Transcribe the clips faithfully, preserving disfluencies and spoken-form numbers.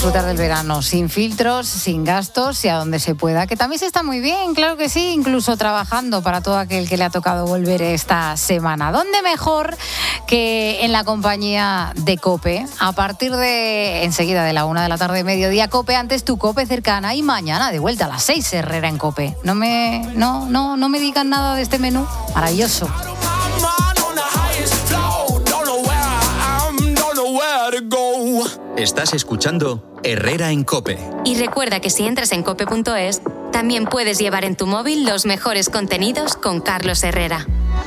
Disfrutar del verano sin filtros, sin gastos y a donde se pueda, que también se está muy bien, claro que sí, incluso trabajando para todo aquel que le ha tocado volver esta semana. ¿Dónde mejor que en la compañía de COPE? A partir de enseguida de la una de la tarde, mediodía, COPE, antes tu COPE cercana, y mañana de vuelta a las seis, Herrera en COPE. No me, no, no, no me digan nada de este menú maravilloso. Estás escuchando Herrera en COPE. Y recuerda que si entras en cope punto es, también puedes llevar en tu móvil los mejores contenidos con Carlos Herrera.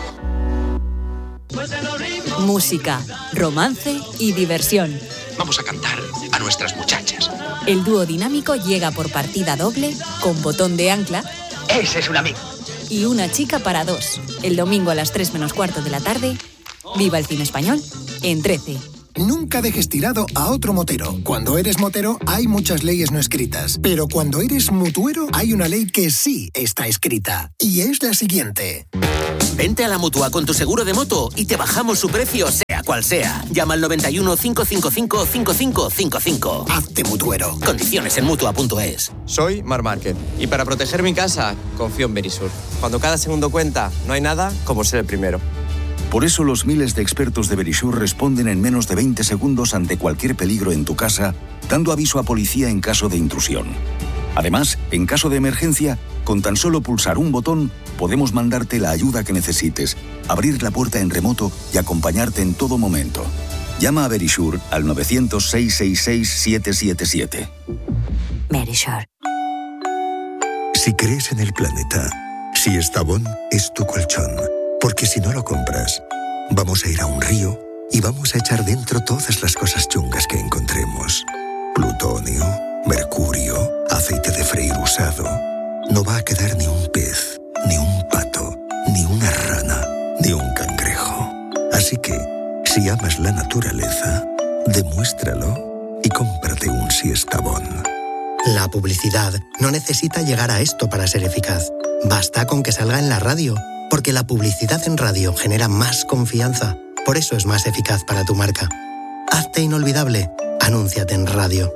Música, romance y diversión. Vamos a cantar a nuestras muchachas. El dúo dinámico llega por partida doble, con botón de ancla. Ese es un amigo. Y una chica para dos. El domingo a las tres menos cuarto de la tarde. Viva el cine español en trece. Nunca dejes tirado a otro motero. Cuando eres motero hay muchas leyes no escritas, pero cuando eres mutuero hay una ley que sí está escrita, y es la siguiente. Vente a la Mutua con tu seguro de moto y te bajamos su precio, sea cual sea. Llama al noventa y uno, cinco cinco cinco, cinco cinco cinco cinco. Hazte mutuero. Condiciones en mutua punto es. Soy Mar Márquez y para proteger mi casa confío en Verisur. Cuando cada segundo cuenta, no hay nada como ser el primero. Por eso los miles de expertos de Verisur responden en menos de veinte segundos ante cualquier peligro en tu casa, dando aviso a policía en caso de intrusión. Además, en caso de emergencia, con tan solo pulsar un botón, podemos mandarte la ayuda que necesites, abrir la puerta en remoto y acompañarte en todo momento. Llama a Verisur al nueve cero cero, seis seis seis, siete siete siete. Verisur. Si crees en el planeta, si Estavón es tu colchón. Porque si no lo compras, vamos a ir a un río y vamos a echar dentro todas las cosas chungas que encontremos. Plutonio, mercurio, aceite de freír usado. No va a quedar ni un pez, ni un pato, ni una rana, ni un cangrejo. Así que, si amas la naturaleza, demuéstralo y cómprate un Siestabón. La publicidad no necesita llegar a esto para ser eficaz. Basta con que salga en la radio. Porque la publicidad en radio genera más confianza. Por eso es más eficaz para tu marca. Hazte inolvidable. Anúnciate en radio.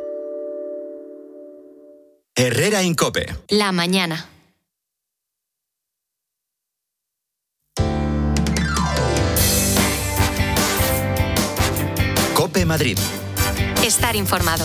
Herrera en COPE. La mañana. COPE Madrid. Estar informado.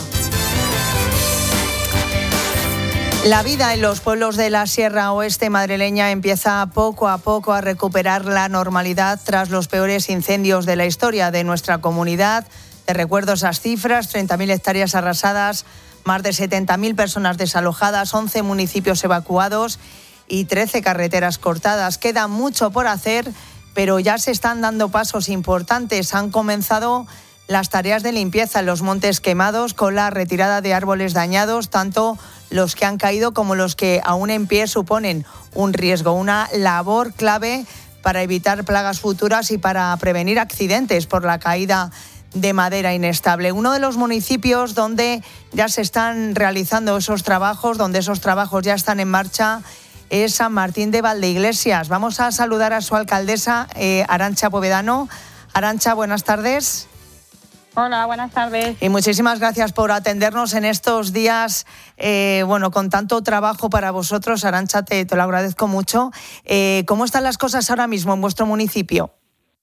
La vida en los pueblos de la Sierra Oeste madrileña empieza poco a poco a recuperar la normalidad tras los peores incendios de la historia de nuestra comunidad. Te recuerdo esas cifras: treinta mil hectáreas arrasadas, más de setenta mil personas desalojadas, once municipios evacuados y trece carreteras cortadas. Queda mucho por hacer, pero ya se están dando pasos importantes. Han comenzado las tareas de limpieza en los montes quemados con la retirada de árboles dañados, tanto los que han caído como los que aún en pie suponen un riesgo, una labor clave para evitar plagas futuras y para prevenir accidentes por la caída de madera inestable. Uno de los municipios donde ya se están realizando esos trabajos, donde esos trabajos ya están en marcha, es San Martín de Valdeiglesias. Vamos a saludar a su alcaldesa, eh, Arantxa Povedano. Arantxa, buenas tardes. Hola, buenas tardes. Y muchísimas gracias por atendernos en estos días, eh, bueno, con tanto trabajo para vosotros. Arantxa, te, te lo agradezco mucho. Eh, ¿Cómo están las cosas ahora mismo en vuestro municipio?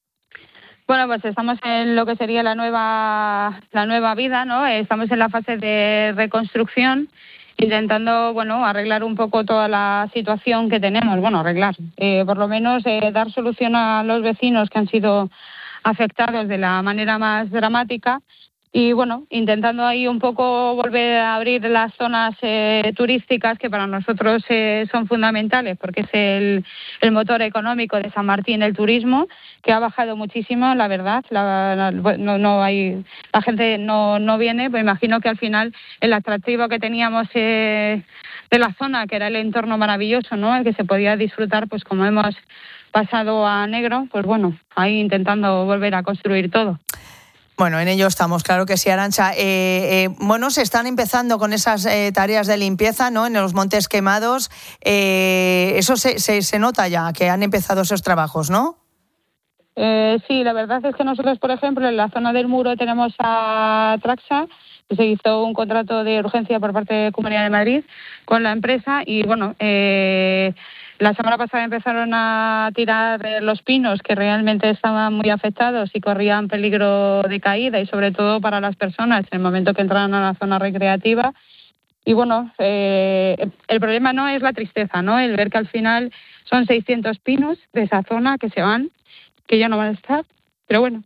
Bueno, pues estamos en lo que sería la nueva, la nueva vida, ¿no? Estamos en la fase de reconstrucción, intentando, bueno, arreglar un poco toda la situación que tenemos. Bueno, arreglar, eh, por lo menos eh, dar solución a los vecinos que han sido afectados de la manera más dramática y, bueno, intentando ahí un poco volver a abrir las zonas eh, turísticas que para nosotros eh, son fundamentales, porque es el, el motor económico de San Martín, el turismo, que ha bajado muchísimo, la verdad. La, la, no, no hay, la gente no, no viene, pues imagino que al final el atractivo que teníamos eh, de la zona, que era el entorno maravilloso, ¿no?, el que se podía disfrutar, pues como hemos pasado a negro, pues bueno, ahí intentando volver a construir todo. Bueno, en ello estamos, claro que sí, Arantxa. Eh, eh, bueno, se están empezando con esas eh, tareas de limpieza, ¿no?, en los montes quemados. Eh, eso se, se, se nota ya, que han empezado esos trabajos, ¿no? Eh, sí, la verdad es que nosotros, por ejemplo, en la zona del Muro tenemos a Traxa, se hizo un contrato de urgencia por parte de Comunidad de Madrid con la empresa y, bueno, eh, la semana pasada empezaron a tirar los pinos que realmente estaban muy afectados y corrían peligro de caída, y sobre todo para las personas en el momento que entraran a la zona recreativa. Y bueno, eh, el problema no es la tristeza, ¿no? El ver que al final son seiscientos pinos de esa zona que se van, que ya no van a estar, pero bueno,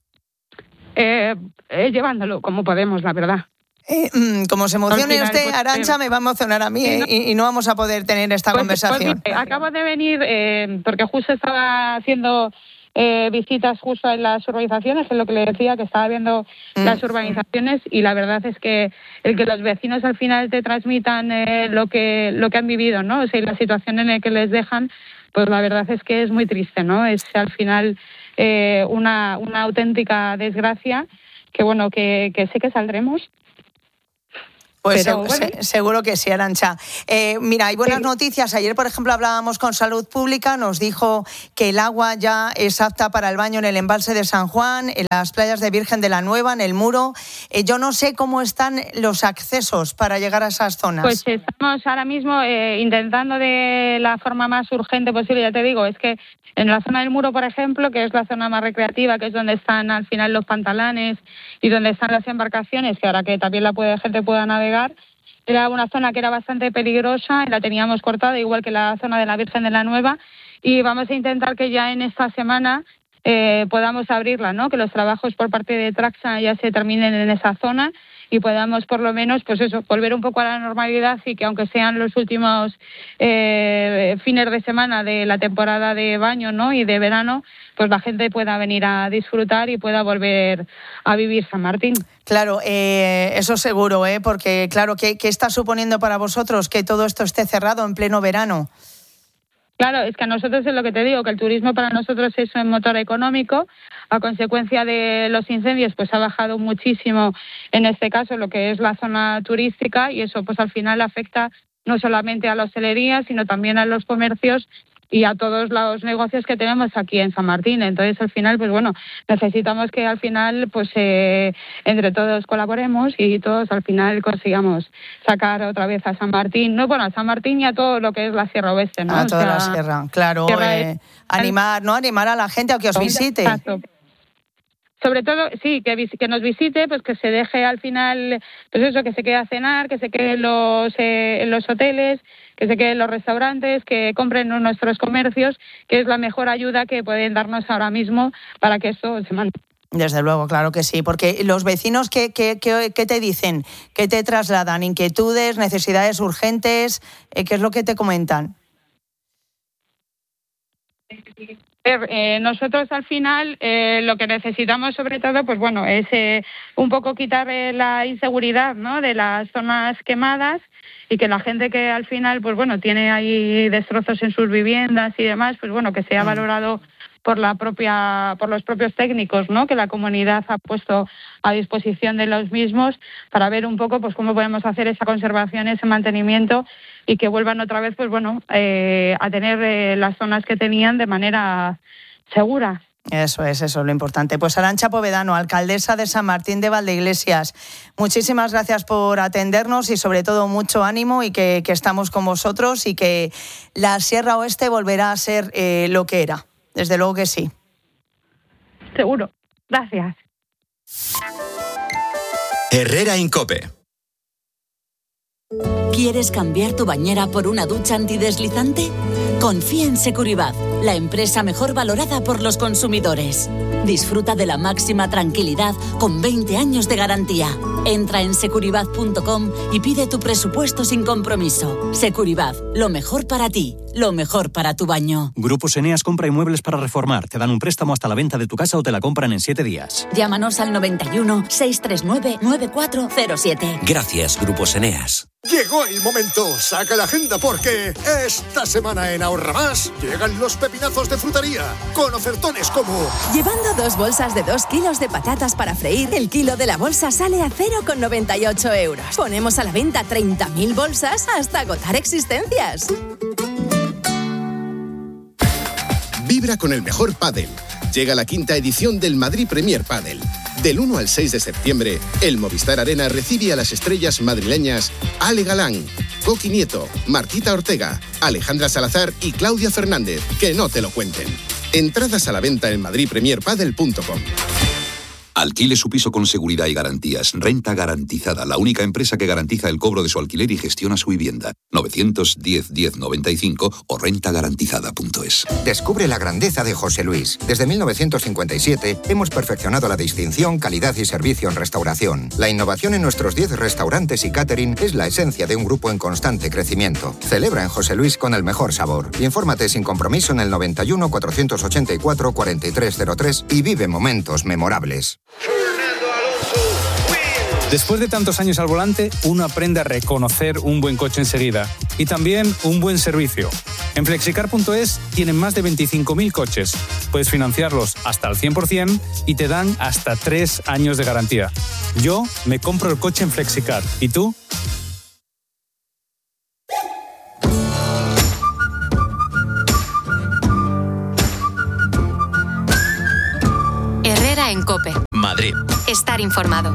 eh, eh, llevándolo como podemos, la verdad. Eh, como se emocione final, usted, pues, Arantxa, eh, me va a emocionar a mí, sí, eh, no. y, y no vamos a poder tener esta Pues, conversación. pues, acabo de venir, eh, porque justo estaba haciendo eh, visitas justo en las urbanizaciones, es lo que le decía, que estaba viendo mm. las urbanizaciones, y la verdad es que el que los vecinos al final te transmitan eh, lo que lo que han vivido, ¿no? O sea, y la situación en la que les dejan, pues la verdad es que es muy triste, ¿no? Es al final eh, una, una auténtica desgracia, que bueno, que, que sé que saldremos. Pues Pero, se, bueno. se, seguro que sí, Arantxa. Eh, mira, hay buenas sí. noticias. Ayer, por ejemplo, hablábamos con Salud Pública, nos dijo que el agua ya es apta para el baño en el embalse de San Juan, en las playas de Virgen de la Nueva, en el Muro. Eh, yo no sé cómo están los accesos para llegar a esas zonas. Pues estamos ahora mismo eh, intentando de la forma más urgente posible, ya te digo, es que en la zona del Muro, por ejemplo, que es la zona más recreativa, que es donde están al final los pantalanes y donde están las embarcaciones, que ahora que también la puede, gente pueda navegar, era una zona que era bastante peligrosa y la teníamos cortada, igual que la zona de la Virgen de la Nueva, y vamos a intentar que ya en esta semana eh, podamos abrirla, ¿no? Que los trabajos por parte de Traxa ya se terminen en esa zona y podamos por lo menos, pues eso, volver un poco a la normalidad, y que aunque sean los últimos eh, fines de semana de la temporada de baño, ¿no? Y de verano, pues la gente pueda venir a disfrutar y pueda volver a vivir San Martín. Claro, eh, eso seguro, ¿eh? Porque claro, ¿qué, ¿qué está suponiendo para vosotros que todo esto esté cerrado en pleno verano? Claro, es que a nosotros es lo que te digo, que el turismo para nosotros es un motor económico. A consecuencia de los incendios, pues ha bajado muchísimo, en este caso, lo que es la zona turística, y eso pues al final afecta no solamente a la hostelería, sino también a los comercios y a todos los negocios que tenemos aquí en San Martín. Entonces, al final, pues bueno, necesitamos que al final, pues eh, entre todos colaboremos y todos al final consigamos sacar otra vez a San Martín, no, bueno, a San Martín y a todo lo que es la Sierra Oeste, ¿no? A toda o sea, la sierra, claro. Eh, animar, ¿no? Animar a la gente a que os visite. Exacto. Sobre todo, sí, que, que nos visite, pues que se deje al final, pues eso, que se quede a cenar, que se quede en los, eh, en los hoteles, que se quede en los restaurantes, que compren en nuestros comercios, que es la mejor ayuda que pueden darnos ahora mismo para que esto se mantenga. Desde luego, claro que sí, porque los vecinos, ¿qué, qué, qué, qué te dicen? ¿Qué te trasladan? ¿Inquietudes, necesidades urgentes? Eh, ¿Qué es lo que te comentan? Eh, nosotros al final eh, lo que necesitamos sobre todo, pues bueno, es eh, un poco quitar eh, la inseguridad, ¿no? De las zonas quemadas, y que la gente que al final, pues bueno, tiene ahí destrozos en sus viviendas y demás, pues bueno, que sea valorado por la propia, por los propios técnicos, ¿no? Que la comunidad ha puesto a disposición de los mismos, para ver un poco, pues cómo podemos hacer esa conservación, ese mantenimiento, y que vuelvan otra vez, pues bueno, eh, a tener eh, las zonas que tenían de manera segura. Eso es, eso es lo importante. Pues Arantxa Povedano, alcaldesa de San Martín de Valdeiglesias, muchísimas gracias por atendernos y sobre todo mucho ánimo, y que, que estamos con vosotros, y que la Sierra Oeste volverá a ser eh, lo que era. Desde luego que sí. Seguro. Gracias. Herrera en COPE. ¿Quieres cambiar tu bañera por una ducha antideslizante? Confía en Securibat, la empresa mejor valorada por los consumidores. Disfruta de la máxima tranquilidad con veinte años de garantía. Entra en securibat punto com y pide tu presupuesto sin compromiso. Securibat, lo mejor para ti, lo mejor para tu baño. Grupos Eneas compra inmuebles para reformar. Te dan un préstamo hasta la venta de tu casa o te la compran en siete días. Llámanos al noventa y uno, seiscientos treinta y nueve, noventa y cuatro cero siete. Gracias, Grupos Eneas. Llegó el momento, saca la agenda, porque esta semana en Ahorra Más llegan los pepinazos de frutería, con ofertones como... Llevando dos bolsas de dos kilos de patatas para freír, el kilo de la bolsa sale a cero coma noventa y ocho euros. Ponemos a la venta treinta mil bolsas hasta agotar existencias. Vibra con el mejor pádel. Llega la quinta edición del Madrid Premier Pádel. Del uno al seis de septiembre, el Movistar Arena recibe a las estrellas madrileñas Ale Galán, Coqui Nieto, Martita Ortega, Alejandra Salazar y Claudia Fernández. Que no te lo cuenten. Entradas a la venta en madrid premier padel punto com. Alquile su piso con seguridad y garantías. Renta Garantizada, la única empresa que garantiza el cobro de su alquiler y gestiona su vivienda. novecientos diez diez noventa y cinco o renta garantizada punto es. Descubre la grandeza de José Luis. Desde mil novecientos cincuenta y siete hemos perfeccionado la distinción, calidad y servicio en restauración. La innovación en nuestros diez restaurantes y catering es la esencia de un grupo en constante crecimiento. Celebra en José Luis con el mejor sabor. Infórmate sin compromiso en el noventa y uno, cuatrocientos ochenta y cuatro, cuarenta y tres cero tres y vive momentos memorables. Después de tantos años al volante, uno aprende a reconocer un buen coche enseguida y también un buen servicio. En flexicar punto es tienen más de veinticinco mil coches. Puedes financiarlos hasta el cien por ciento y te dan hasta tres años de garantía. Yo me compro el coche en Flexicar. ¿Y tú? Herrera en COPE. Madrid. Estar informado.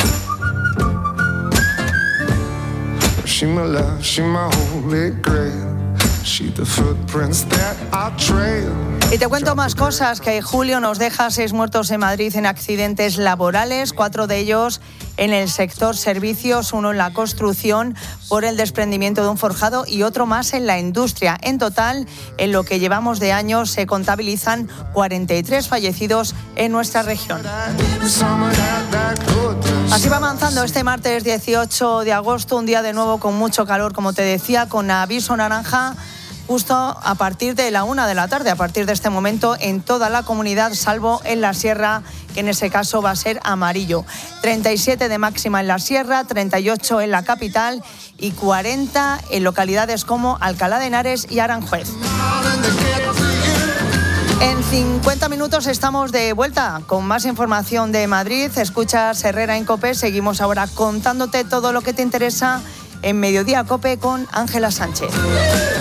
She my love, she my holy grail. She the footprints that I trail. Y te cuento más cosas, que julio nos deja seis muertos en Madrid en accidentes laborales, cuatro de ellos en el sector servicios, uno en la construcción por el desprendimiento de un forjado y otro más en la industria. En total, en lo que llevamos de año, se contabilizan cuarenta y tres fallecidos en nuestra región. Así va avanzando este martes dieciocho de agosto, un día de nuevo con mucho calor, como te decía, con aviso naranja justo a partir de la una de la tarde, a partir de este momento en toda la comunidad, salvo en la sierra, que en ese caso va a ser amarillo. treinta y siete de máxima en la sierra, treinta y ocho en la capital y cuarenta en localidades como Alcalá de Henares y Aranjuez. En cincuenta minutos estamos de vuelta con más información de Madrid. Escuchas Herrera en COPE. Seguimos ahora contándote todo lo que te interesa en Mediodía COPE con Ángela Sánchez.